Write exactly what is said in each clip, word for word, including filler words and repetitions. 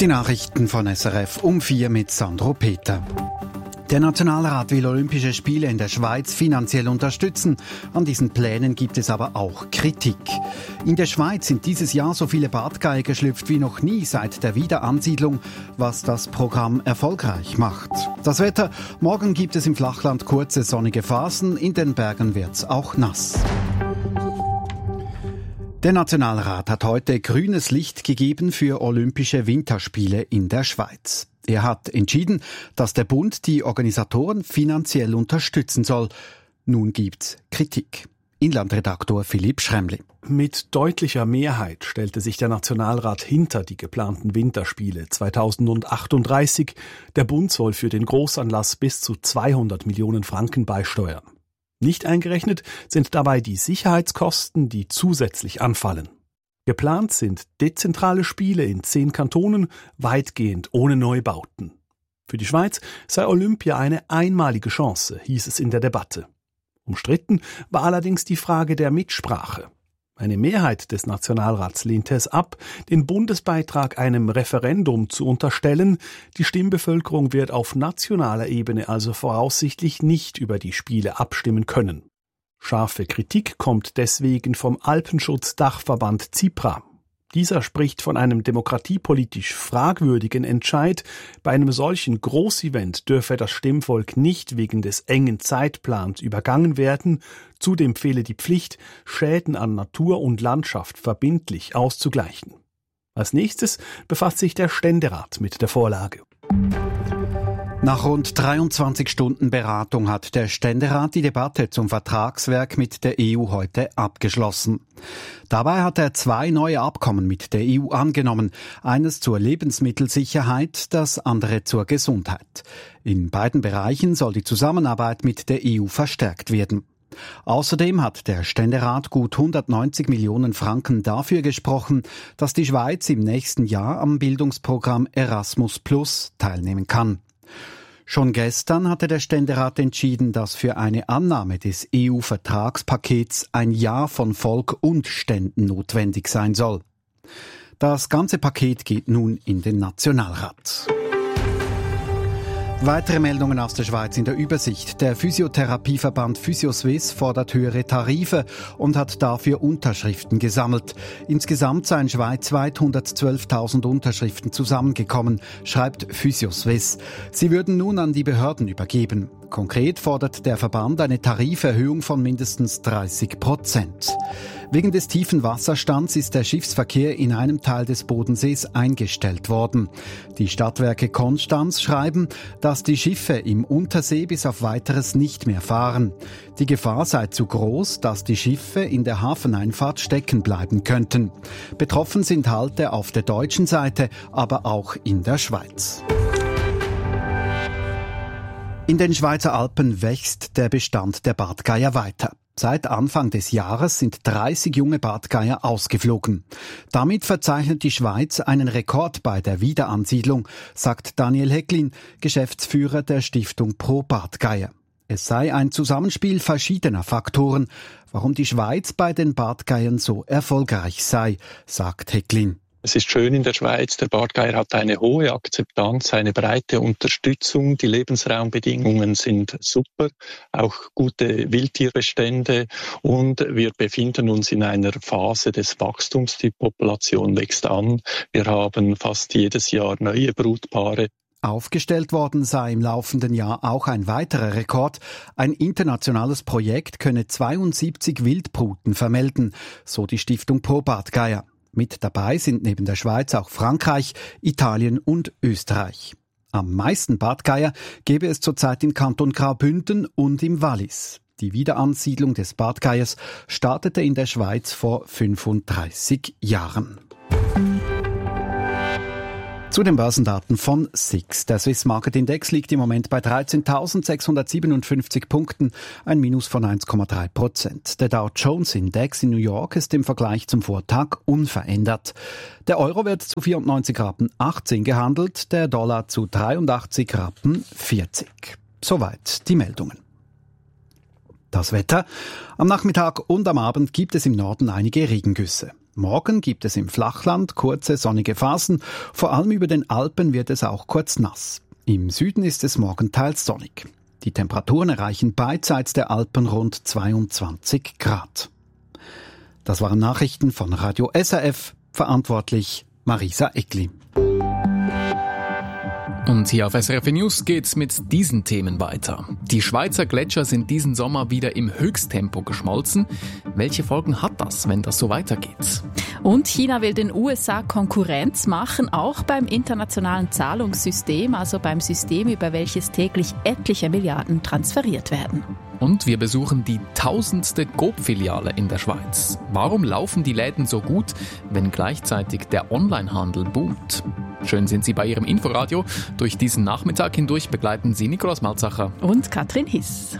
Die Nachrichten von S R F um vier mit Sandro Peter. Der Nationalrat will Olympische Spiele in der Schweiz finanziell unterstützen. An diesen Plänen gibt es aber auch Kritik. In der Schweiz sind dieses Jahr so viele Bartgeier geschlüpft wie noch nie seit der Wiederansiedlung, was das Programm erfolgreich macht. Das Wetter: Morgen gibt es im Flachland kurze sonnige Phasen, in den Bergen wird's auch nass. Der Nationalrat hat heute grünes Licht gegeben für Olympische Winterspiele in der Schweiz. Er hat entschieden, dass der Bund die Organisatoren finanziell unterstützen soll. Nun gibt's Kritik. Inlandredaktor Philipp Schremli. Mit deutlicher Mehrheit stellte sich der Nationalrat hinter die geplanten Winterspiele zweitausendachtunddreißig. Der Bund soll für den Großanlass bis zu zweihundert Millionen Franken beisteuern. Nicht eingerechnet sind dabei die Sicherheitskosten, die zusätzlich anfallen. Geplant sind dezentrale Spiele in zehn Kantonen, weitgehend ohne Neubauten. Für die Schweiz sei Olympia eine einmalige Chance, hieß es in der Debatte. Umstritten war allerdings die Frage der Mitsprache. Eine Mehrheit des Nationalrats lehnte es ab, den Bundesbeitrag einem Referendum zu unterstellen. Die Stimmbevölkerung wird auf nationaler Ebene also voraussichtlich nicht über die Spiele abstimmen können. Scharfe Kritik kommt deswegen vom Alpenschutz-Dachverband CIPRA. Dieser spricht von einem demokratiepolitisch fragwürdigen Entscheid. Bei einem solchen Großevent dürfe das Stimmvolk nicht wegen des engen Zeitplans übergangen werden. Zudem fehle die Pflicht, Schäden an Natur und Landschaft verbindlich auszugleichen. Als nächstes befasst sich der Ständerat mit der Vorlage. Nach rund dreiundzwanzig Stunden Beratung hat der Ständerat die Debatte zum Vertragswerk mit der E U heute abgeschlossen. Dabei hat er zwei neue Abkommen mit der E U angenommen, eines zur Lebensmittelsicherheit, das andere zur Gesundheit. In beiden Bereichen soll die Zusammenarbeit mit der E U verstärkt werden. Außerdem hat der Ständerat gut hundertneunzig Millionen Franken dafür gesprochen, dass die Schweiz im nächsten Jahr am Bildungsprogramm Erasmus Plus teilnehmen kann. Schon gestern hatte der Ständerat entschieden, dass für eine Annahme des E U-Vertragspakets ein Ja von Volk und Ständen notwendig sein soll. Das ganze Paket geht nun in den Nationalrat. Weitere Meldungen aus der Schweiz in der Übersicht. Der Physiotherapieverband Physioswiss fordert höhere Tarife und hat dafür Unterschriften gesammelt. Insgesamt seien schweizweit hundertzwölftausend Unterschriften zusammengekommen, schreibt Physioswiss. Sie würden nun an die Behörden übergeben. Konkret fordert der Verband eine Tariferhöhung von mindestens dreißig Prozent. Wegen des tiefen Wasserstands ist der Schiffsverkehr in einem Teil des Bodensees eingestellt worden. Die Stadtwerke Konstanz schreiben, dass die Schiffe im Untersee bis auf Weiteres nicht mehr fahren. Die Gefahr sei zu groß, dass die Schiffe in der Hafeneinfahrt stecken bleiben könnten. Betroffen sind Halte auf der deutschen Seite, aber auch in der Schweiz. In den Schweizer Alpen wächst der Bestand der Bartgeier weiter. Seit Anfang des Jahres sind dreißig junge Bartgeier ausgeflogen. Damit verzeichnet die Schweiz einen Rekord bei der Wiederansiedlung, sagt Daniel Hecklin, Geschäftsführer der Stiftung Pro Bartgeier. Es sei ein Zusammenspiel verschiedener Faktoren, warum die Schweiz bei den Bartgeiern so erfolgreich sei, sagt Hecklin. Es ist schön in der Schweiz, der Bartgeier hat eine hohe Akzeptanz, eine breite Unterstützung, die Lebensraumbedingungen sind super, auch gute Wildtierbestände und wir befinden uns in einer Phase des Wachstums, die Population wächst an. Wir haben fast jedes Jahr neue Brutpaare. Aufgestellt worden sei im laufenden Jahr auch ein weiterer Rekord. Ein internationales Projekt könne zweiundsiebzig Wildbruten vermelden, so die Stiftung Pro Bartgeier. Mit dabei sind neben der Schweiz auch Frankreich, Italien und Österreich. Am meisten Bartgeier gäbe es zurzeit im Kanton Graubünden und im Wallis. Die Wiederansiedlung des Bartgeiers startete in der Schweiz vor fünfunddreißig Jahren. Zu den Börsendaten von S I X. Der Swiss Market Index liegt im Moment bei dreizehntausendsechshundertsiebenundfünfzig Punkten, ein Minus von eins Komma drei Prozent. Der Dow Jones Index in New York ist im Vergleich zum Vortag unverändert. Der Euro wird zu vierundneunzig Rappen achtzehn gehandelt, der Dollar zu dreiundachtzig Rappen vierzig. Soweit die Meldungen. Das Wetter. Am Nachmittag und am Abend gibt es im Norden einige Regengüsse. Morgen gibt es im Flachland kurze sonnige Phasen. Vor allem über den Alpen wird es auch kurz nass. Im Süden ist es morgen teils sonnig. Die Temperaturen erreichen beidseits der Alpen rund zweiundzwanzig Grad. Das waren Nachrichten von Radio S R F, verantwortlich Marisa Eckli. Und hier auf S R F News geht's mit diesen Themen weiter. Die Schweizer Gletscher sind diesen Sommer wieder im Höchsttempo geschmolzen. Welche Folgen hat das, wenn das so weitergeht? Und China will den U S A Konkurrenz machen, auch beim internationalen Zahlungssystem, also beim System, über welches täglich etliche Milliarden transferiert werden. Und wir besuchen die tausendste Coop-Filiale in der Schweiz. Warum laufen die Läden so gut, wenn gleichzeitig der Onlinehandel boomt? Schön sind Sie bei Ihrem Inforadio. Durch diesen Nachmittag hindurch begleiten Sie Nikolaus Malzacher und Katrin Hiss.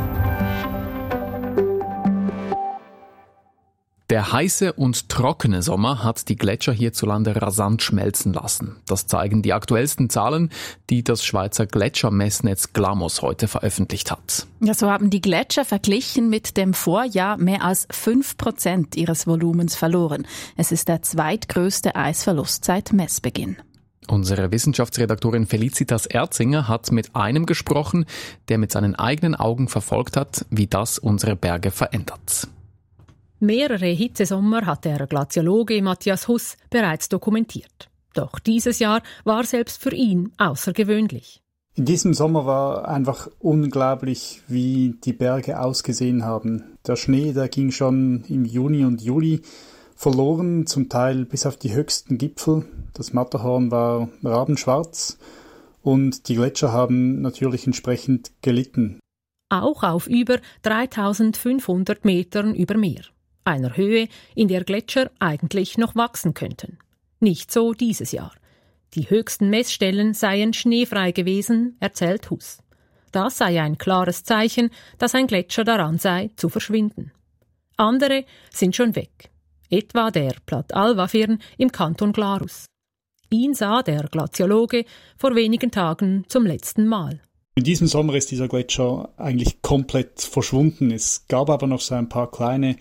Der heiße und trockene Sommer hat die Gletscher hierzulande rasant schmelzen lassen. Das zeigen die aktuellsten Zahlen, die das Schweizer Gletschermessnetz Glamos heute veröffentlicht hat. Ja, so haben die Gletscher verglichen mit dem Vorjahr mehr als fünf Prozent ihres Volumens verloren. Es ist der zweitgrößte Eisverlust seit Messbeginn. Unsere Wissenschaftsredaktorin Felicitas Erzinger hat mit einem gesprochen, der mit seinen eigenen Augen verfolgt hat, wie das unsere Berge verändert. Mehrere Hitzesommer hat der Glaziologe Matthias Huss bereits dokumentiert. Doch dieses Jahr war selbst für ihn außergewöhnlich. In diesem Sommer war einfach unglaublich, wie die Berge ausgesehen haben. Der Schnee, der ging schon im Juni und Juli verloren, zum Teil bis auf die höchsten Gipfel. Das Matterhorn war rabenschwarz und die Gletscher haben natürlich entsprechend gelitten. Auch auf über dreitausendfünfhundert Metern über Meer. Einer Höhe, in der Gletscher eigentlich noch wachsen könnten. Nicht so dieses Jahr. Die höchsten Messstellen seien schneefrei gewesen, erzählt Huss. Das sei ein klares Zeichen, dass ein Gletscher daran sei, zu verschwinden. Andere sind schon weg. Etwa der Plat Alva-Firn im Kanton Glarus. Ihn sah der Glaziologe vor wenigen Tagen zum letzten Mal. In diesem Sommer ist dieser Gletscher eigentlich komplett verschwunden. Es gab aber noch so ein paar kleine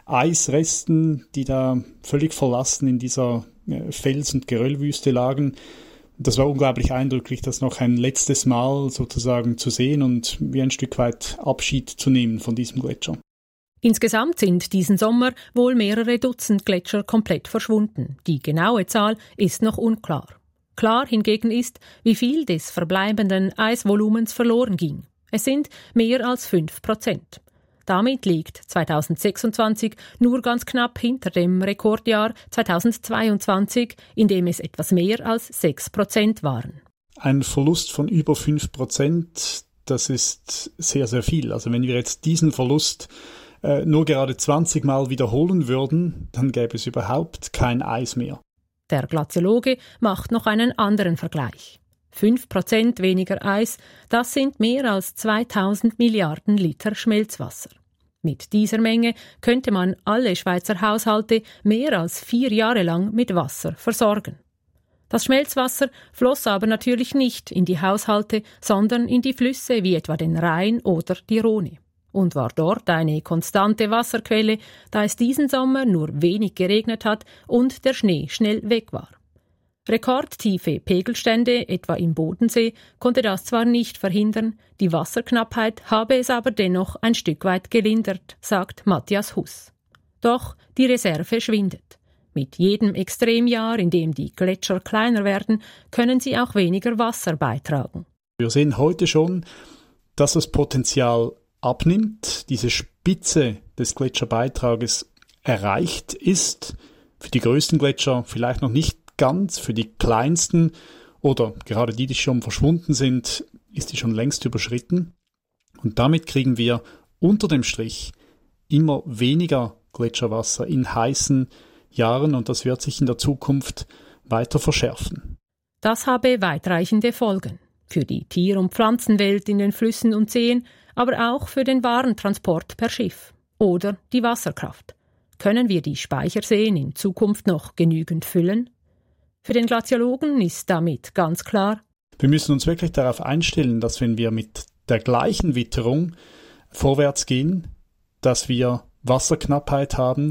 Eisresten, die da völlig verlassen in dieser Fels- und Geröllwüste lagen. Das war unglaublich eindrücklich, das noch ein letztes Mal sozusagen zu sehen und wie ein Stück weit Abschied zu nehmen von diesem Gletscher. Insgesamt sind diesen Sommer wohl mehrere Dutzend Gletscher komplett verschwunden. Die genaue Zahl ist noch unklar. Klar hingegen ist, wie viel des verbleibenden Eisvolumens verloren ging. Es sind mehr als fünf Prozent. Damit liegt zweitausendsechsundzwanzig nur ganz knapp hinter dem Rekordjahr zweitausendzweiundzwanzig, in dem es etwas mehr als sechs Prozent waren. Ein Verlust von über fünf Prozent, das ist sehr, sehr viel. Also wenn wir jetzt diesen Verlust äh, nur gerade zwanzig Mal wiederholen würden, dann gäbe es überhaupt kein Eis mehr. Der Glaziologe macht noch einen anderen Vergleich. fünf Prozent weniger Eis, das sind mehr als zweitausend Milliarden Liter Schmelzwasser. Mit dieser Menge könnte man alle Schweizer Haushalte mehr als vier Jahre lang mit Wasser versorgen. Das Schmelzwasser floss aber natürlich nicht in die Haushalte, sondern in die Flüsse wie etwa den Rhein oder die Rhone. Und war dort eine konstante Wasserquelle, da es diesen Sommer nur wenig geregnet hat und der Schnee schnell weg war. Rekordtiefe Pegelstände, etwa im Bodensee, konnte das zwar nicht verhindern, die Wasserknappheit habe es aber dennoch ein Stück weit gelindert, sagt Matthias Huss. Doch die Reserve schwindet. Mit jedem Extremjahr, in dem die Gletscher kleiner werden, können sie auch weniger Wasser beitragen. Wir sehen heute schon, dass das Potenzial abnimmt, diese Spitze des Gletscherbeitrages erreicht ist. Für die größten Gletscher vielleicht noch nicht ganz, für die kleinsten oder gerade die, die schon verschwunden sind, ist die schon längst überschritten. Und damit kriegen wir unter dem Strich immer weniger Gletscherwasser in heißen Jahren und das wird sich in der Zukunft weiter verschärfen. Das habe weitreichende Folgen für die Tier- und Pflanzenwelt in den Flüssen und Seen, aber auch für den Warentransport per Schiff oder die Wasserkraft. Können wir die Speicherseen in Zukunft noch genügend füllen? Für den Glaziologen ist damit ganz klar: Wir müssen uns wirklich darauf einstellen, dass wenn wir mit der gleichen Witterung vorwärts gehen, dass wir Wasserknappheit haben,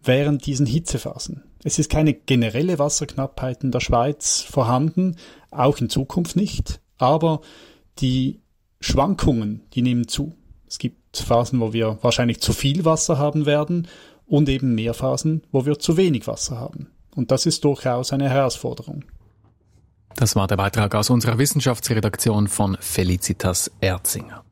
während diesen Hitzephasen. Es ist keine generelle Wasserknappheit in der Schweiz vorhanden, auch in Zukunft nicht, aber die Schwankungen, die nehmen zu. Es gibt Phasen, wo wir wahrscheinlich zu viel Wasser haben werden und eben mehr Phasen, wo wir zu wenig Wasser haben. Und das ist durchaus eine Herausforderung. Das war der Beitrag aus unserer Wissenschaftsredaktion von Felicitas Erzinger.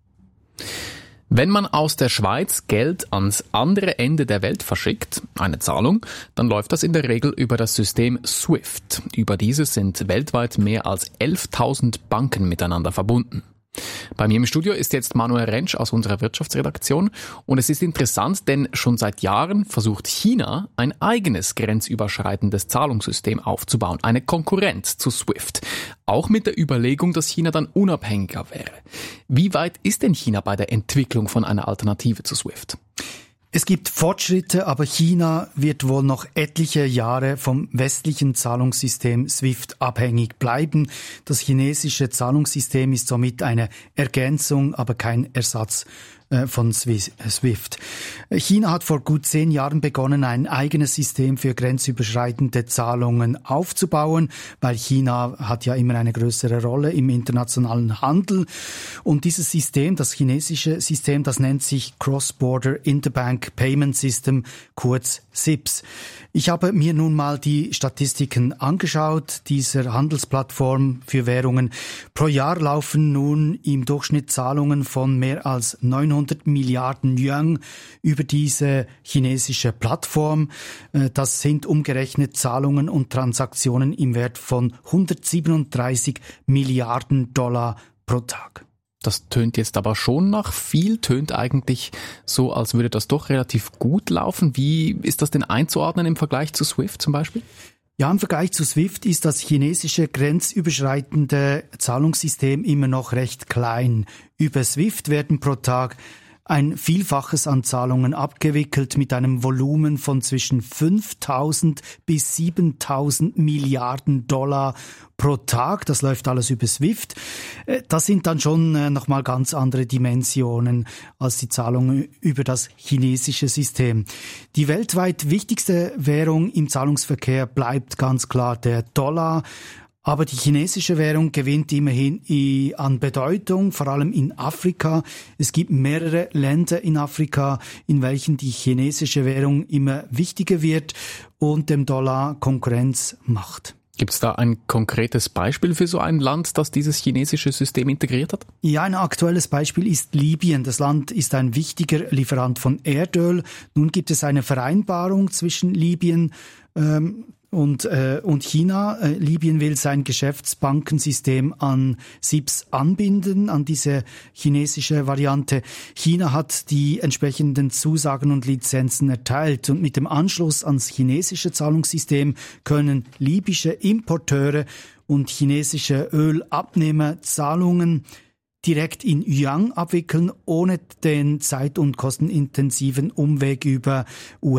Wenn man aus der Schweiz Geld ans andere Ende der Welt verschickt, eine Zahlung, dann läuft das in der Regel über das System SWIFT. Über dieses sind weltweit mehr als elftausend Banken miteinander verbunden. Bei mir im Studio ist jetzt Manuel Rentsch aus unserer Wirtschaftsredaktion und es ist interessant, denn schon seit Jahren versucht China, ein eigenes grenzüberschreitendes Zahlungssystem aufzubauen, eine Konkurrenz zu SWIFT, auch mit der Überlegung, dass China dann unabhängiger wäre. Wie weit ist denn China bei der Entwicklung von einer Alternative zu SWIFT? Es gibt Fortschritte, aber China wird wohl noch etliche Jahre vom westlichen Zahlungssystem SWIFT abhängig bleiben. Das chinesische Zahlungssystem ist somit eine Ergänzung, aber kein Ersatz von SWIFT. China hat vor gut zehn Jahren begonnen, ein eigenes System für grenzüberschreitende Zahlungen aufzubauen, weil China hat ja immer eine größere Rolle im internationalen Handel. Und dieses System, das chinesische System, das nennt sich Cross-Border Interbank Payment System, kurz S I P S. Ich habe mir nun mal die Statistiken angeschaut, dieser Handelsplattform für Währungen. Pro Jahr laufen nun im Durchschnitt Zahlungen von mehr als neunhundert Milliarden Yuan über diese chinesische Plattform. Das sind umgerechnet Zahlungen und Transaktionen im Wert von hundertsiebenunddreißig Milliarden Dollar pro Tag. Das tönt jetzt aber schon nach viel, tönt eigentlich so, als würde das doch relativ gut laufen. Wie ist das denn einzuordnen im Vergleich zu SWIFT zum Beispiel? Ja, im Vergleich zu SWIFT ist das chinesische grenzüberschreitende Zahlungssystem immer noch recht klein. Über SWIFT werden pro Tag ein Vielfaches an Zahlungen abgewickelt mit einem Volumen von zwischen fünftausend bis siebentausend Milliarden Dollar pro Tag. Das läuft alles über SWIFT. Das sind dann schon nochmal ganz andere Dimensionen als die Zahlungen über das chinesische System. Die weltweit wichtigste Währung im Zahlungsverkehr bleibt ganz klar der Dollar. Aber die chinesische Währung gewinnt immerhin an Bedeutung, vor allem in Afrika. Es gibt mehrere Länder in Afrika, in welchen die chinesische Währung immer wichtiger wird und dem Dollar Konkurrenz macht. Gibt es da ein konkretes Beispiel für so ein Land, das dieses chinesische System integriert hat? Ja, ein aktuelles Beispiel ist Libyen. Das Land ist ein wichtiger Lieferant von Erdöl. Nun gibt es eine Vereinbarung zwischen Libyen ähm, Und, äh, und China. Äh, Libyen will sein Geschäftsbankensystem an S I P S anbinden, an diese chinesische Variante. China hat die entsprechenden Zusagen und Lizenzen erteilt und mit dem Anschluss ans chinesische Zahlungssystem können libysche Importeure und chinesische Ölabnehmer Zahlungen direkt in Yuan abwickeln, ohne den zeit- und kostenintensiven Umweg über U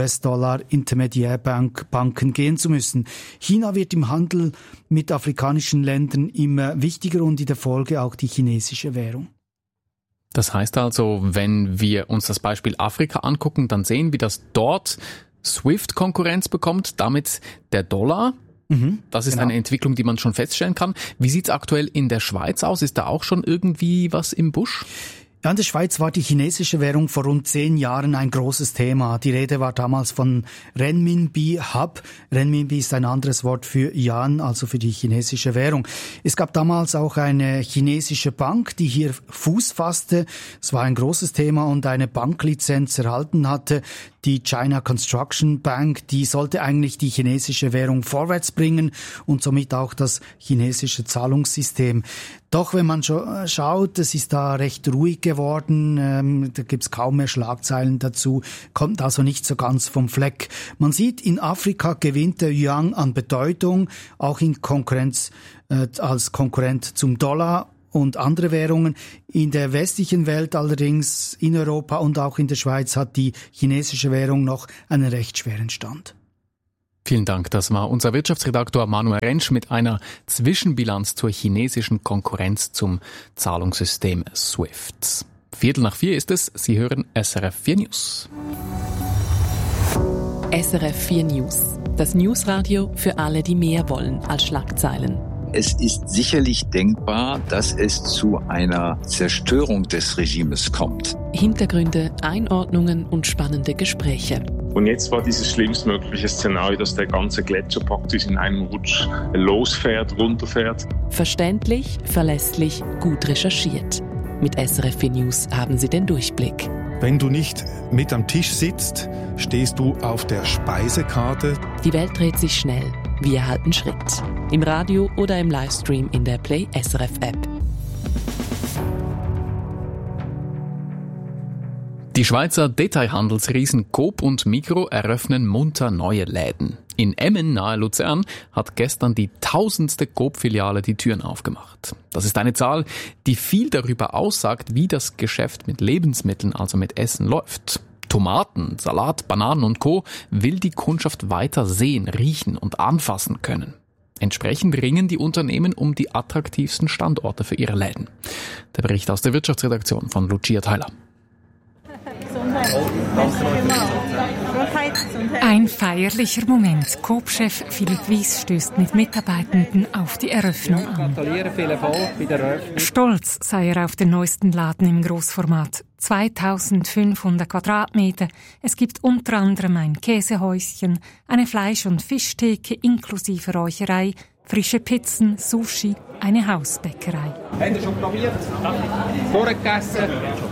S-Dollar-Intermediärbanken gehen zu müssen. China wird im Handel mit afrikanischen Ländern immer wichtiger und in der Folge auch die chinesische Währung. Das heißt also, wenn wir uns das Beispiel Afrika angucken, dann sehen wir, dass dort SWIFT-Konkurrenz bekommt, damit der Dollar. Das ist genau eine Entwicklung, die man schon feststellen kann. Wie sieht's aktuell in der Schweiz aus? Ist da auch schon irgendwie was im Busch? Ja, in der Schweiz war die chinesische Währung vor rund zehn Jahren ein großes Thema. Die Rede war damals von Renminbi-Hub. Renminbi ist ein anderes Wort für Yuan, also für die chinesische Währung. Es gab damals auch eine chinesische Bank, die hier Fuß fasste. Es war ein großes Thema und eine Banklizenz erhalten hatte. Die China Construction Bank, die sollte eigentlich die chinesische Währung vorwärts bringen und somit auch das chinesische Zahlungssystem. Doch wenn man schaut, es ist da recht ruhig geworden, ähm, da gibt's kaum mehr Schlagzeilen dazu, kommt also nicht so ganz vom Fleck. Man sieht, in Afrika gewinnt der Yuan an Bedeutung, auch in Konkurrenz äh, als Konkurrent zum Dollar und andere Währungen. In der westlichen Welt allerdings, in Europa und auch in der Schweiz, hat die chinesische Währung noch einen recht schweren Stand. Vielen Dank. Das war unser Wirtschaftsredaktor Manuel Rentsch mit einer Zwischenbilanz zur chinesischen Konkurrenz zum Zahlungssystem SWIFT. Viertel nach vier ist es. Sie hören S R F vier News. S R F vier News. Das Newsradio für alle, die mehr wollen als Schlagzeilen. Es ist sicherlich denkbar, dass es zu einer Zerstörung des Regimes kommt. Hintergründe, Einordnungen und spannende Gespräche. Und jetzt war dieses schlimmstmögliche Szenario, dass der ganze Gletscher praktisch in einem Rutsch losfährt, runterfährt. Verständlich, verlässlich, gut recherchiert. Mit S R F vier News haben Sie den Durchblick. Wenn du nicht mit am Tisch sitzt, stehst du auf der Speisekarte. Die Welt dreht sich schnell. Wir halten Schritt. Im Radio oder im Livestream in der Play S R F App. Die Schweizer Detailhandelsriesen Coop und Migros eröffnen munter neue Läden. In Emmen nahe Luzern hat gestern die tausendste Coop-Filiale die Türen aufgemacht. Das ist eine Zahl, die viel darüber aussagt, wie das Geschäft mit Lebensmitteln, also mit Essen, läuft. Tomaten, Salat, Bananen und Co. will die Kundschaft weiter sehen, riechen und anfassen können. Entsprechend ringen die Unternehmen um die attraktivsten Standorte für ihre Läden. Der Bericht aus der Wirtschaftsredaktion von Lucia Theiler. Ein feierlicher Moment. Coop-Chef Philipp Wies stößt mit Mitarbeitenden auf die Eröffnung an. Stolz sei er auf den neuesten Laden im Grossformat. zweitausendfünfhundert Quadratmeter. Es gibt unter anderem ein Käsehäuschen, eine Fleisch- und Fischtheke inklusive Räucherei, frische Pizzen, Sushi, eine Hausbäckerei. Habt ihr schon probiert? Vorgegessen?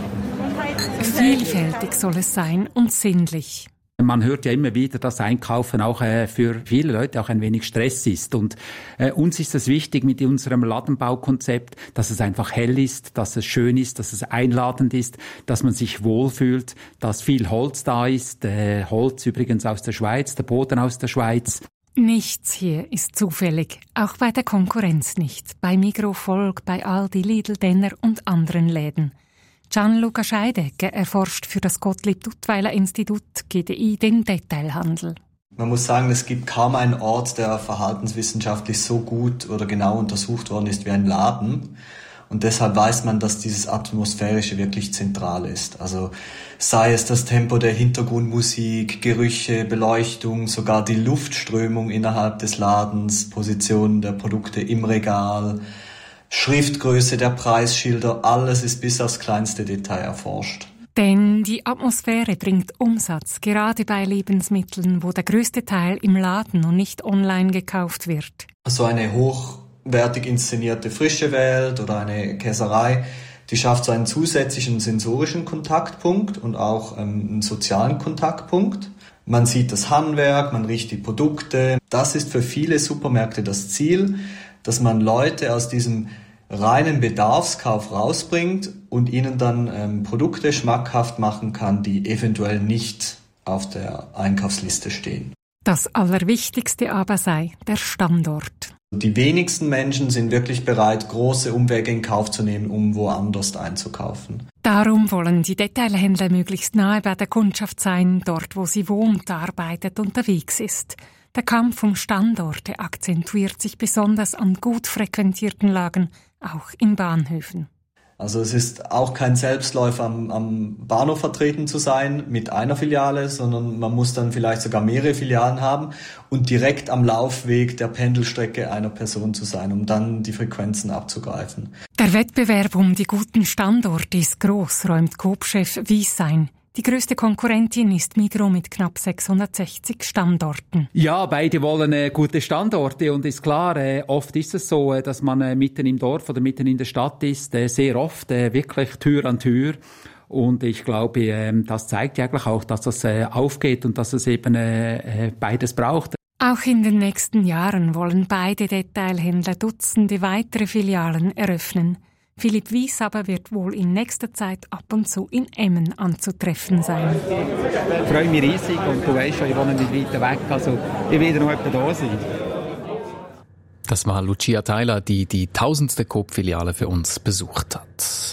Vielfältig soll es sein und sinnlich. Man hört ja immer wieder, dass Einkaufen auch äh, für viele Leute auch ein wenig Stress ist. Und äh, uns ist es wichtig mit unserem Ladenbaukonzept, dass es einfach hell ist, dass es schön ist, dass es einladend ist, dass man sich wohlfühlt, dass viel Holz da ist. Äh, Holz übrigens aus der Schweiz, der Boden aus der Schweiz. Nichts hier ist zufällig, auch bei der Konkurrenz nicht. Bei Migros, Volk, bei Aldi, Lidl, Denner und anderen Läden. Gianluca Scheidegger erforscht für das Gottlieb-Duttweiler-Institut G D I den Detailhandel. Man muss sagen, es gibt kaum einen Ort, der verhaltenswissenschaftlich so gut oder genau untersucht worden ist wie ein Laden. Und deshalb weiß man, dass dieses Atmosphärische wirklich zentral ist. Also sei es das Tempo der Hintergrundmusik, Gerüche, Beleuchtung, sogar die Luftströmung innerhalb des Ladens, Position der Produkte im Regal, Schriftgröße der Preisschilder, alles ist bis aufs kleinste Detail erforscht. Denn die Atmosphäre bringt Umsatz, gerade bei Lebensmitteln, wo der größte Teil im Laden und nicht online gekauft wird. So eine hochwertig inszenierte frische Welt oder eine Käserei, die schafft so einen zusätzlichen sensorischen Kontaktpunkt und auch ähm, einen sozialen Kontaktpunkt. Man sieht das Handwerk, man riecht die Produkte. Das ist für viele Supermärkte das Ziel, dass man Leute aus diesem reinen Bedarfskauf rausbringt und ihnen dann ähm, Produkte schmackhaft machen kann, die eventuell nicht auf der Einkaufsliste stehen. Das Allerwichtigste aber sei der Standort. Die wenigsten Menschen sind wirklich bereit, große Umwege in Kauf zu nehmen, um woanders einzukaufen. Darum wollen die Detailhändler möglichst nahe bei der Kundschaft sein, dort wo sie wohnt, arbeitet, unterwegs ist. Der Kampf um Standorte akzentuiert sich besonders an gut frequentierten Lagen, auch in Bahnhöfen. Also es ist auch kein Selbstläufer, am, am Bahnhof vertreten zu sein mit einer Filiale, sondern man muss dann vielleicht sogar mehrere Filialen haben und direkt am Laufweg der Pendelstrecke einer Person zu sein, um dann die Frequenzen abzugreifen. Der Wettbewerb um die guten Standorte ist groß, räumt Coop-Chef Wies ein. Die größte Konkurrentin ist Migros mit knapp sechshundertsechzig Standorten. Ja, beide wollen äh, gute Standorte und ist klar, äh, oft ist es so, äh, dass man äh, mitten im Dorf oder mitten in der Stadt ist, äh, sehr oft äh, wirklich Tür an Tür. Und ich glaube, äh, das zeigt ja eigentlich auch, dass das äh, aufgeht und dass es eben äh, äh, beides braucht. Auch in den nächsten Jahren wollen beide Detailhändler Dutzende weitere Filialen eröffnen. Philipp Wies aber wird wohl in nächster Zeit ab und zu in Emmen anzutreffen sein. Ich freue mich riesig und du weißt schon, ich wohne nicht weiter weg, also ich werde noch etwa da sein. Das war Lucia Theiler, die die tausendste Coop-Filiale für uns besucht hat.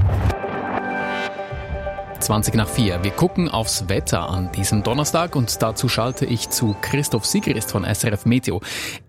zwanzig nach vier. Wir gucken aufs Wetter an diesem Donnerstag und dazu schalte ich zu Christoph Sigrist von S R F Meteo.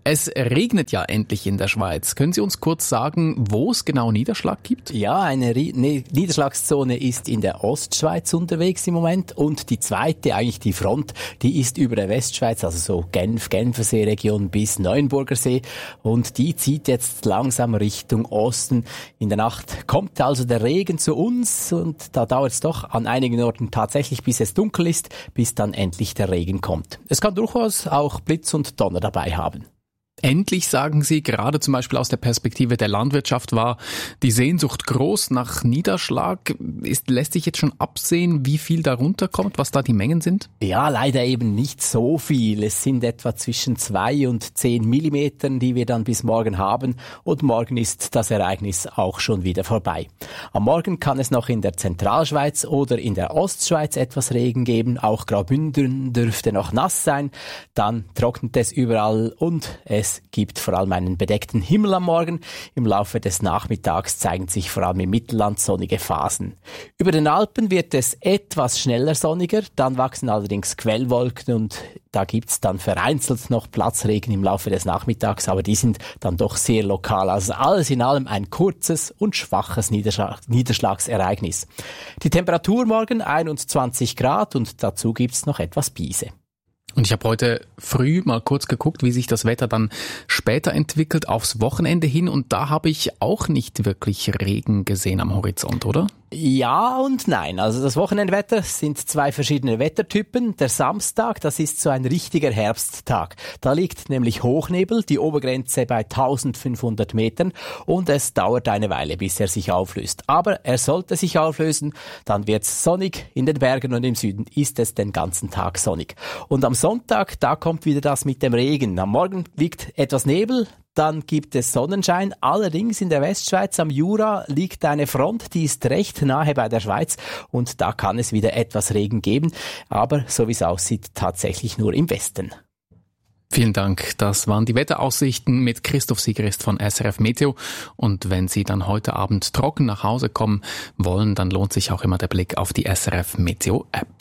Es regnet ja endlich in der Schweiz. Können Sie uns kurz sagen, wo es genau Niederschlag gibt? Ja, eine Niederschlagszone ist in der Ostschweiz unterwegs im Moment und die zweite, eigentlich die Front, die ist über der Westschweiz, also so Genf, Genfersee-Region bis Neuenburgersee und die zieht jetzt langsam Richtung Osten. In der Nacht kommt also der Regen zu uns und da dauert es doch an einigen Orten tatsächlich, bis es dunkel ist, bis dann endlich der Regen kommt. Es kann durchaus auch Blitz und Donner dabei haben. Endlich, sagen Sie, gerade zum Beispiel aus der Perspektive der Landwirtschaft war die Sehnsucht groß nach Niederschlag. Ist, lässt sich jetzt schon absehen, wie viel darunter kommt, was da die Mengen sind? Ja, leider eben nicht so viel. Es sind etwa zwischen zwei und zehn Millimetern, die wir dann bis morgen haben. Und morgen ist das Ereignis auch schon wieder vorbei. Am Morgen kann es noch in der Zentralschweiz oder in der Ostschweiz etwas Regen geben. Auch Graubünden dürfte noch nass sein. Dann trocknet es überall und es Es gibt vor allem einen bedeckten Himmel am Morgen. Im Laufe des Nachmittags zeigen sich vor allem im Mittelland sonnige Phasen. Über den Alpen wird es etwas schneller sonniger, dann wachsen allerdings Quellwolken und da gibt's dann vereinzelt noch Platzregen im Laufe des Nachmittags, aber die sind dann doch sehr lokal. Also alles in allem ein kurzes und schwaches Niederschlag- Niederschlagsereignis. Die Temperatur morgen einundzwanzig Grad und dazu gibt's noch etwas Biese. Und ich habe heute früh mal kurz geguckt, wie sich das Wetter dann später entwickelt, aufs Wochenende hin. Und da habe ich auch nicht wirklich Regen gesehen am Horizont, oder? Ja und nein. Also das Wochenendwetter sind zwei verschiedene Wettertypen. Der Samstag, das ist so ein richtiger Herbsttag. Da liegt nämlich Hochnebel, die Obergrenze bei eintausendfünfhundert Metern und es dauert eine Weile, bis er sich auflöst. Aber er sollte sich auflösen, dann wird's sonnig. In den Bergen und im Süden ist es den ganzen Tag sonnig. Und am Sonntag, da kommt wieder das mit dem Regen. Am Morgen liegt etwas Nebel. Dann gibt es Sonnenschein. Allerdings in der Westschweiz am Jura liegt eine Front, die ist recht nahe bei der Schweiz und da kann es wieder etwas Regen geben, aber so wie es aussieht, tatsächlich nur im Westen. Vielen Dank. Das waren die Wetteraussichten mit Christoph Sigrist von S R F Meteo. Und wenn Sie dann heute Abend trocken nach Hause kommen wollen, dann lohnt sich auch immer der Blick auf die S R F Meteo App.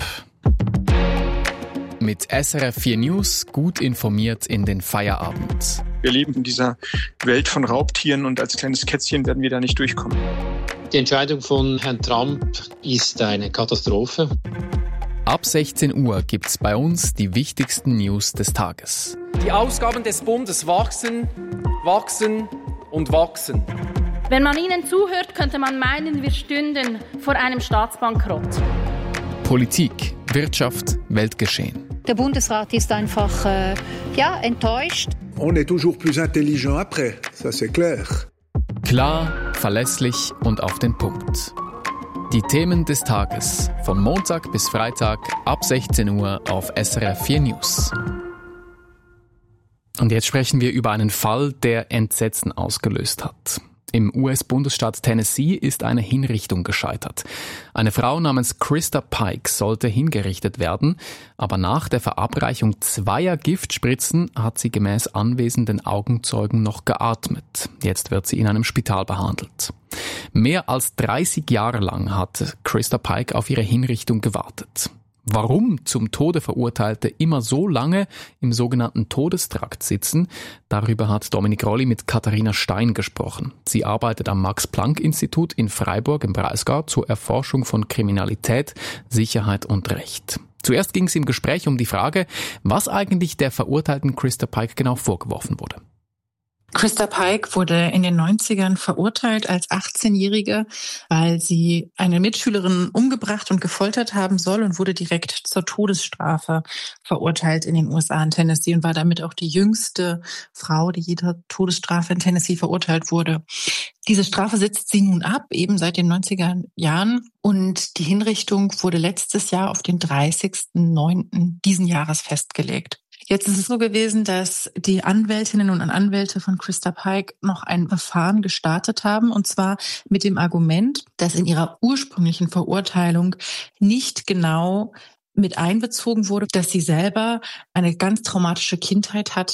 Mit S R F vier News gut informiert in den Feierabend. Wir leben in dieser Welt von Raubtieren und als kleines Kätzchen werden wir da nicht durchkommen. Die Entscheidung von Herrn Trump ist eine Katastrophe. Ab sechzehn Uhr gibt's bei uns die wichtigsten News des Tages. Die Ausgaben des Bundes wachsen, wachsen und wachsen. Wenn man ihnen zuhört, könnte man meinen, wir stünden vor einem Staatsbankrott. Politik, Wirtschaft, Weltgeschehen. Der Bundesrat ist einfach äh, ja, enttäuscht. On est toujours plus intelligent après, ça c'est clair. Klar, verlässlich und auf den Punkt. Die Themen des Tages von Montag bis Freitag ab sechzehn Uhr auf S R F vier News. Und jetzt sprechen wir über einen Fall, der Entsetzen ausgelöst hat. Im U S-Bundesstaat Tennessee ist eine Hinrichtung gescheitert. Eine Frau namens Krista Pike sollte hingerichtet werden, aber nach der Verabreichung zweier Giftspritzen hat sie gemäß anwesenden Augenzeugen noch geatmet. Jetzt wird sie in einem Spital behandelt. Mehr als dreißig Jahre lang hat Krista Pike auf ihre Hinrichtung gewartet. Warum zum Tode Verurteilte immer so lange im sogenannten Todestrakt sitzen, darüber hat Dominik Rolli mit Katharina Stein gesprochen. Sie arbeitet am Max-Planck-Institut in Freiburg im Breisgau zur Erforschung von Kriminalität, Sicherheit und Recht. Zuerst ging es im Gespräch um die Frage, was eigentlich der verurteilten Krista Pike genau vorgeworfen wurde. Krista Pike wurde in den neunzigern verurteilt als achtzehnjährige, weil sie eine Mitschülerin umgebracht und gefoltert haben soll und wurde direkt zur Todesstrafe verurteilt in den U S A in Tennessee und war damit auch die jüngste Frau, die jeder Todesstrafe in Tennessee verurteilt wurde. Diese Strafe sitzt sie nun ab, eben seit den neunziger Jahren. Und die Hinrichtung wurde letztes Jahr auf den dreißigsten neunten diesen Jahres festgelegt. Jetzt ist es so gewesen, dass die Anwältinnen und Anwälte von Krista Pike noch ein Verfahren gestartet haben, und zwar mit dem Argument, dass in ihrer ursprünglichen Verurteilung nicht genau mit einbezogen wurde, dass sie selber eine ganz traumatische Kindheit hatte,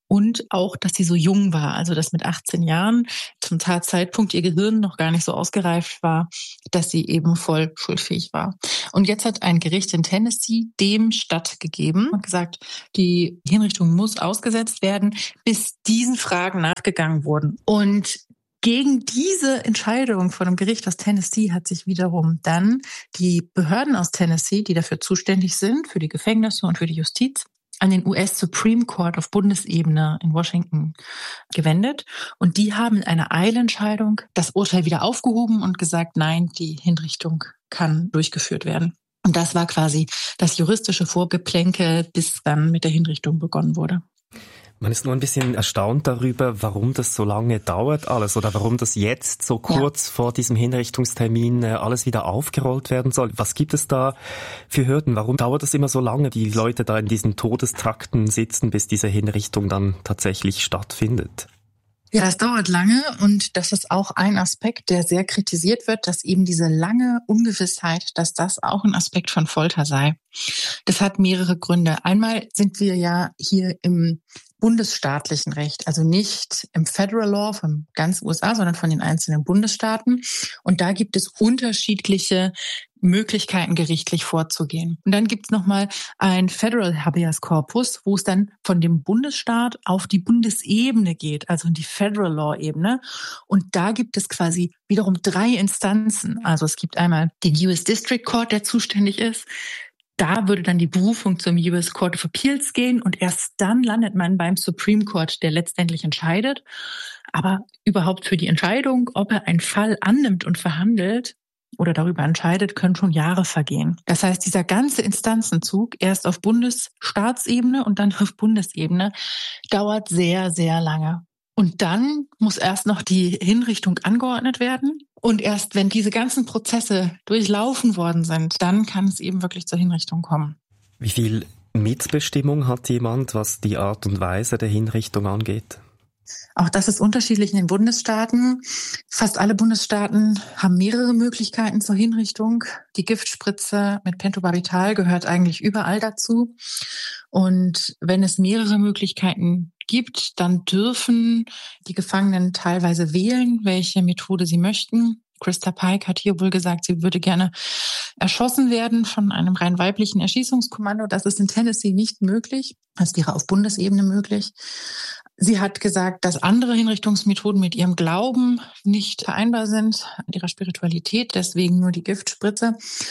und auch, dass sie so jung war, also dass mit achtzehn Jahren zum Tatzeitpunkt ihr Gehirn noch gar nicht so ausgereift war, dass sie eben voll schuldfähig war. Und jetzt hat ein Gericht in Tennessee dem stattgegeben und gesagt, die Hinrichtung muss ausgesetzt werden, bis diesen Fragen nachgegangen wurden. Und gegen diese Entscheidung von einem Gericht aus Tennessee hat sich wiederum dann die Behörden aus Tennessee, die dafür zuständig sind, für die Gefängnisse und für die Justiz, an den U S Supreme Court auf Bundesebene in Washington gewendet. Und die haben in einer Eilentscheidung das Urteil wieder aufgehoben und gesagt, nein, die Hinrichtung kann durchgeführt werden. Und das war quasi das juristische Vorgeplänkel, bis dann mit der Hinrichtung begonnen wurde. Man ist nur ein bisschen erstaunt darüber, warum das so lange dauert alles oder warum das jetzt so kurz ja. vor diesem Hinrichtungstermin alles wieder aufgerollt werden soll. Was gibt es da für Hürden? Warum dauert es immer so lange, die Leute da in diesen Todestrakten sitzen, bis diese Hinrichtung dann tatsächlich stattfindet? Ja, das dauert lange und das ist auch ein Aspekt, der sehr kritisiert wird, dass eben diese lange Ungewissheit, dass das auch ein Aspekt von Folter sei. Das hat mehrere Gründe. Einmal sind wir ja hier im bundesstaatlichen Recht, also nicht im Federal Law von ganz U S A, sondern von den einzelnen Bundesstaaten. Und da gibt es unterschiedliche Möglichkeiten, gerichtlich vorzugehen. Und dann gibt es nochmal ein Federal Habeas Corpus, wo es dann von dem Bundesstaat auf die Bundesebene geht, also in die Federal Law-Ebene. Und da gibt es quasi wiederum drei Instanzen. Also es gibt einmal den U S District Court, der zuständig ist. Da würde dann die Berufung zum U S Court of Appeals gehen und erst dann landet man beim Supreme Court, der letztendlich entscheidet. Aber überhaupt für die Entscheidung, ob er einen Fall annimmt und verhandelt oder darüber entscheidet, können schon Jahre vergehen. Das heißt, dieser ganze Instanzenzug erst auf Bundesstaatsebene und dann auf Bundesebene dauert sehr, sehr lange. Und dann muss erst noch die Hinrichtung angeordnet werden. Und erst wenn diese ganzen Prozesse durchlaufen worden sind, dann kann es eben wirklich zur Hinrichtung kommen. Wie viel Mitbestimmung hat jemand, was die Art und Weise der Hinrichtung angeht? Auch das ist unterschiedlich in den Bundesstaaten. Fast alle Bundesstaaten haben mehrere Möglichkeiten zur Hinrichtung. Die Giftspritze mit Pentobarbital gehört eigentlich überall dazu. Und wenn es mehrere Möglichkeiten gibt, dann dürfen die Gefangenen teilweise wählen, welche Methode sie möchten. Krista Pike hat hier wohl gesagt, sie würde gerne erschossen werden von einem rein weiblichen Erschießungskommando. Das ist in Tennessee nicht möglich. Das wäre auf Bundesebene möglich. Sie hat gesagt, dass andere Hinrichtungsmethoden mit ihrem Glauben nicht vereinbar sind, mit ihrer Spiritualität, deswegen nur die Giftspritze.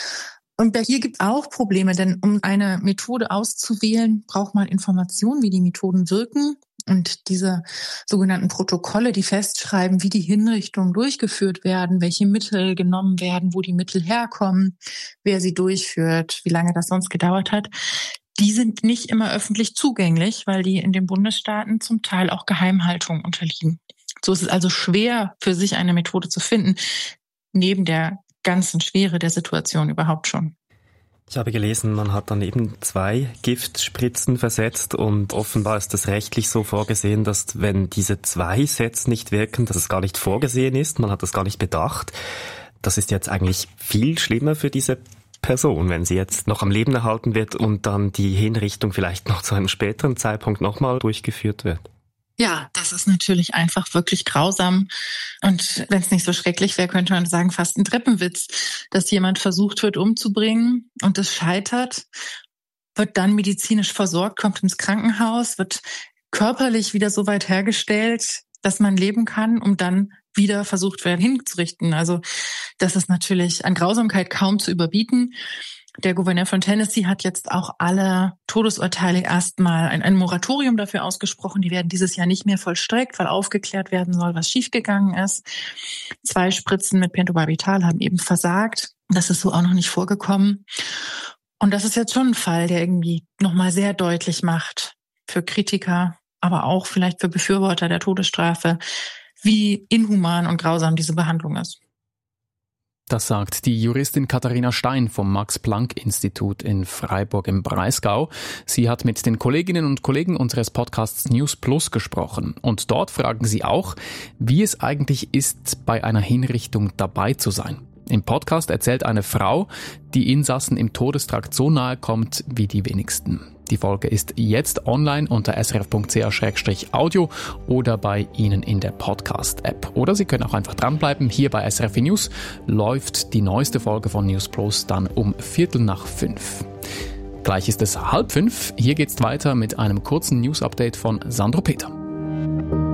Und hier gibt es auch Probleme, denn um eine Methode auszuwählen, braucht man Informationen, wie die Methoden wirken. Und diese sogenannten Protokolle, die festschreiben, wie die Hinrichtungen durchgeführt werden, welche Mittel genommen werden, wo die Mittel herkommen, wer sie durchführt, wie lange das sonst gedauert hat, die sind nicht immer öffentlich zugänglich, weil die in den Bundesstaaten zum Teil auch Geheimhaltung unterliegen. So ist es also schwer, für sich eine Methode zu finden, neben der ganzen Schwere der Situation überhaupt schon. Ich habe gelesen, man hat dann eben zwei Giftspritzen versetzt und offenbar ist es rechtlich so vorgesehen, dass wenn diese zwei Sets nicht wirken, dass es gar nicht vorgesehen ist, man hat das gar nicht bedacht. Das ist jetzt eigentlich viel schlimmer für diese Person, wenn sie jetzt noch am Leben erhalten wird und dann die Hinrichtung vielleicht noch zu einem späteren Zeitpunkt nochmal durchgeführt wird. Ja, das ist natürlich einfach wirklich grausam. Und wenn es nicht so schrecklich wäre, könnte man sagen, fast ein Treppenwitz, dass jemand versucht wird umzubringen und es scheitert, wird dann medizinisch versorgt, kommt ins Krankenhaus, wird körperlich wieder so weit hergestellt, dass man leben kann, um dann wieder versucht werden hinzurichten. Also das ist natürlich an Grausamkeit kaum zu überbieten. Der Gouverneur von Tennessee hat jetzt auch alle Todesurteile erstmal ein, ein Moratorium dafür ausgesprochen. Die werden dieses Jahr nicht mehr vollstreckt, weil aufgeklärt werden soll, was schiefgegangen ist. Zwei Spritzen mit Pentobarbital haben eben versagt. Das ist so auch noch nicht vorgekommen. Und das ist jetzt schon ein Fall, der irgendwie nochmal sehr deutlich macht für Kritiker, aber auch vielleicht für Befürworter der Todesstrafe, wie inhuman und grausam diese Behandlung ist. Das sagt die Juristin Katharina Stein vom Max-Planck-Institut in Freiburg im Breisgau. Sie hat mit den Kolleginnen und Kollegen unseres Podcasts News Plus gesprochen. Und dort fragen sie auch, wie es eigentlich ist, bei einer Hinrichtung dabei zu sein. Im Podcast erzählt eine Frau, die Insassen im Todestrakt so nahe kommt wie die wenigsten. Die Folge ist jetzt online unter s r f punkt c h slash audio oder bei Ihnen in der Podcast-App. Oder Sie können auch einfach dranbleiben. Hier bei S R F News läuft die neueste Folge von News Plus dann um Viertel nach fünf. Gleich ist es halb fünf. Hier geht's weiter mit einem kurzen News-Update von Sandro Peter.